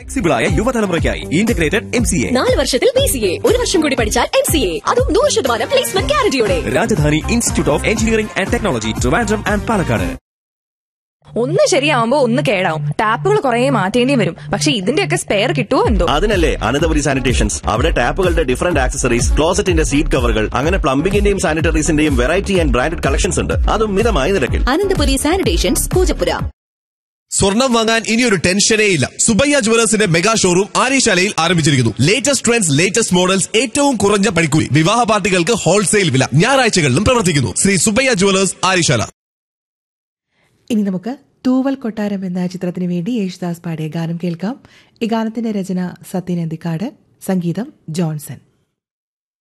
ഫ്ലെക്സിബിളായ യുവതലമുറയ്ക്കായി integrated MCA 4 വർഷത്തിൽ BCA 1 വർഷം കൂടി പഠിച്ചാൽ MCA അതും 100% placement ഗ്യാരണ്ടിയോടെ. Rajdhani institute of engineering and technology, Trivandrum and Palakkad. ഒന്ന് ശരിയാവുമ്പോ ഒന്ന് കേടാവും. ടാപ്പുകൾ കുറെ മാറ്റേണ്ടി വരും. പക്ഷെ ഇതിന്റെയൊക്കെ സ്പെയർ കിട്ടുമോ എന്തോ. അതിനല്ലേ അനന്തപുരി സാനിറ്റേഷൻസ്. അവിടെ ടാപ്പുകളുടെ ഡിഫറന്റ് ആക്സസറീസ്, ക്ലോസറ്റിന്റെ സീറ്റ് കവറുകൾ, അങ്ങനെ പ്ലംബിംഗിന്റെയും സാനിറ്ററീസിന്റെയും വെറൈറ്റി ആൻഡ് ബ്രാൻഡഡ് കളക്ഷൻസ് ഉണ്ട്. അതും മിതമായ നിരക്കിൽ. അനന്തപുരി സാനിറ്റേഷൻസ്, പൂജപ്പുര. സ്വർണം വാങ്ങാൻ ഇനിയൊരു ടെൻഷനേ ഇല്ല. സുബയ്യ ജുവലേഴ്സിന്റെ മെഗാ ഷോറൂം ആര്യശാലയിൽ ആരംഭിച്ചിരിക്കുന്നു. ലേറ്റസ്റ്റ് ട്രെൻഡ്സ്, ലേറ്റസ്റ്റ് മോഡൽസ്, ഏറ്റവും കുറഞ്ഞ പണിക്കൂലി. വിവാഹ പാർട്ടികൾക്ക് ഹോൾസെയിൽ വില. ഞായറാഴ്ചകളിലും പ്രവർത്തിക്കുന്നു. ശ്രീ സുബയ്യ ജുവലേഴ്സ്, ആര്യശാല. ഇനി നമുക്ക് തൂവൽ കൊട്ടാരം എന്ന ചിത്രത്തിനു വേണ്ടി യേശുദാസ് പാടിയ ഗാനം കേൾക്കാം. ഈ ഗാനത്തിന്റെ രചന സത്യൻ അന്തിക്കാട്, സംഗീതം ജോൺസൺ.